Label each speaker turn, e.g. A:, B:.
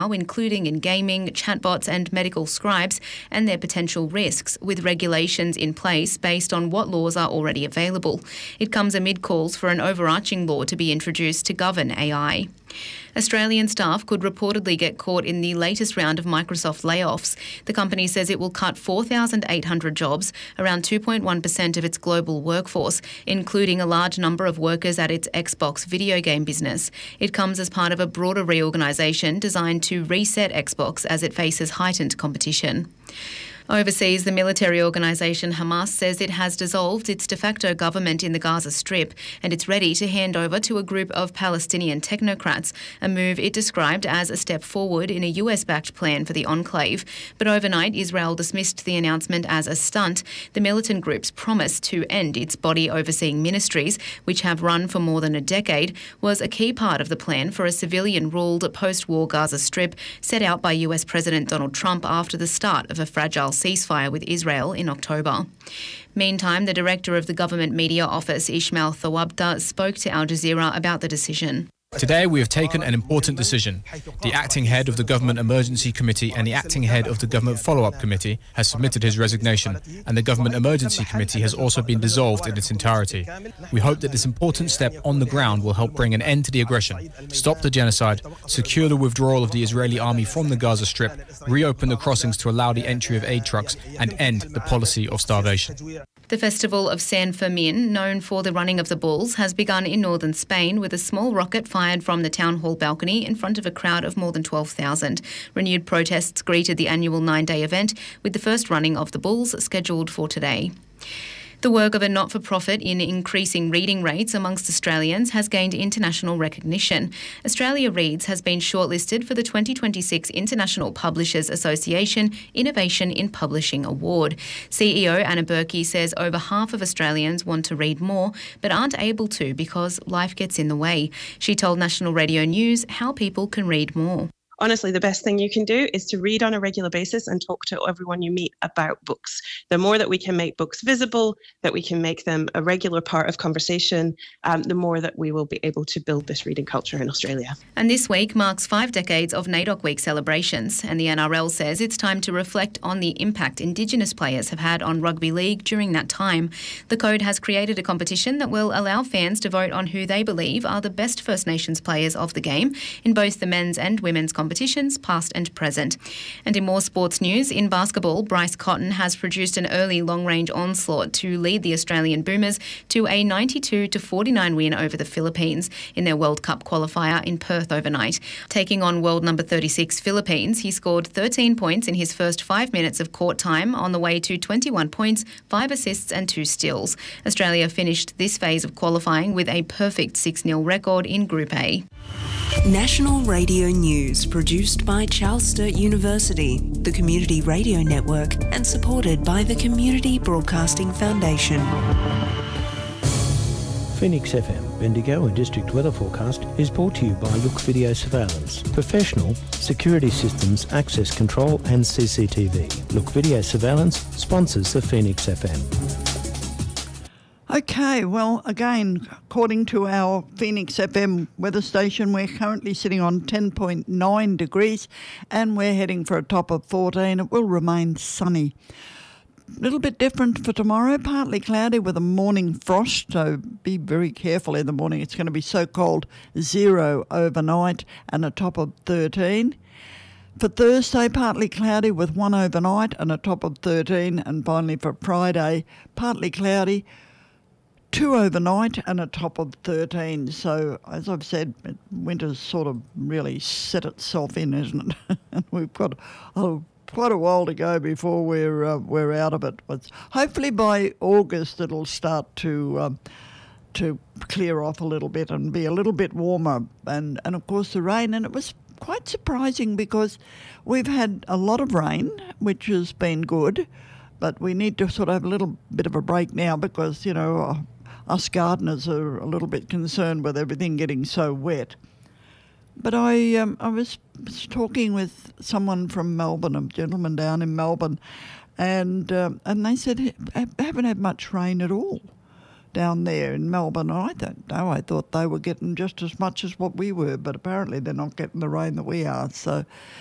A: including in gaming, chatbots and medical scribes, and their potential risks, with regulations in place based on what laws are already available. It comes amid calls for an overarching law to be introduced to govern AI. Australian staff could reportedly get caught in the latest round of Microsoft layoffs. The company says it will cut 4,800 jobs, around 2.1% of its global workforce, including a large number of workers at its Xbox video game business. It comes as part of a broader reorganisation designed to reset Xbox as it faces heightened competition. Overseas, the military organisation Hamas says it has dissolved its de facto government in the Gaza Strip and it's ready to hand over to a group of Palestinian technocrats, a move it described as a step forward in a US-backed plan for the enclave. But overnight, Israel dismissed the announcement as a stunt. The militant group's promise to end its body overseeing ministries, which have run for more than a decade, was a key part of the plan for a civilian-ruled post-war Gaza Strip set out by US President Donald Trump after the start of a fragile ceasefire with Israel in October. Meantime, the director of the government media office, Ismail Thawabta, spoke to Al Jazeera about the decision.
B: Today we have taken an important decision. The acting head of the Government Emergency Committee and the acting head of the Government Follow-up Committee has submitted his resignation, and the Government Emergency Committee has also been dissolved in its entirety. We hope that this important step on the ground will help bring an end to the aggression, stop the genocide, secure the withdrawal of the Israeli army from the Gaza Strip, reopen the crossings to allow the entry of aid trucks, and end the policy of starvation.
A: The festival of San Fermin, known for the running of the bulls, has begun in northern Spain with a small rocket fired from the town hall balcony in front of a crowd of more than 12,000. Renewed protests greeted the annual 9-day event, with the first running of the bulls scheduled for today. The work of a not-for-profit in increasing reading rates amongst Australians has gained international recognition. Australia Reads has been shortlisted for the 2026 International Publishers Association Innovation in Publishing Award. CEO Anna Berkey says over half of Australians want to read more but aren't able to because life gets in the way. She told National Radio News how people can read more.
C: Honestly, the best thing you can do is to read on a regular basis and talk to everyone you meet about books. The more that we can make books visible, that we can make them a regular part of conversation, the more that we will be able to build this reading culture in Australia.
A: And this week marks 5 decades of NAIDOC Week celebrations, and the NRL says it's time to reflect on the impact Indigenous players have had on rugby league during that time. The Code has created a competition that will allow fans to vote on who they believe are the best First Nations players of the game in both the men's and women's competitions, past and present. And in more sports news, in basketball, Bryce Cotton has produced an early long-range onslaught to lead the Australian Boomers to a 92-49 win over the Philippines in their World Cup qualifier in Perth overnight. Taking on world number 36 Philippines, he scored 13 points in his first 5 minutes of court time on the way to 21 points, 5 assists and 2 steals. Australia finished this phase of qualifying with a perfect 6-0 record in Group A.
D: National Radio News, produced by Charles Sturt University, the Community Radio Network, and supported by the Community Broadcasting Foundation.
E: Phoenix FM, Bendigo and District Weather Forecast is brought to you by Look Video Surveillance. Professional security systems, access control and CCTV. Look Video Surveillance sponsors the Phoenix FM.
F: Okay, well, again, according to our Phoenix FM weather station, we're currently sitting on 10.9 degrees and we're heading for a top of 14. It will remain sunny. A little bit different for tomorrow, partly cloudy with a morning frost, so be very careful in the morning. It's going to be so cold, 0 overnight and a top of 13. For Thursday, partly cloudy with 1 overnight and a top of 13. And finally for Friday, partly cloudy, 2 overnight and a top of 13. So, as I've said, winter's sort of really set itself in, isn't it? And we've got quite a while to go before we're out of it. But hopefully by August it'll start to clear off a little bit and be a little bit warmer. And of course the rain, and it was quite surprising because we've had a lot of rain, which has been good, but we need to sort of have a little bit of a break now because, you know, us gardeners are a little bit concerned with everything getting so wet. But I was talking with someone from Melbourne, a gentleman down in Melbourne, and they said, I haven't had much rain at all. down there in Melbourne. I don't know. I thought they were getting just as much as what we were, but apparently they're not getting the rain that we are. So